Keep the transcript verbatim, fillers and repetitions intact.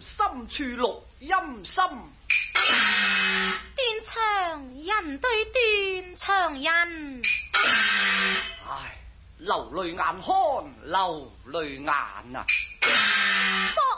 深處錄音心。 斷腸人對斷腸人， 唉，流淚眼看流淚眼啊！ 放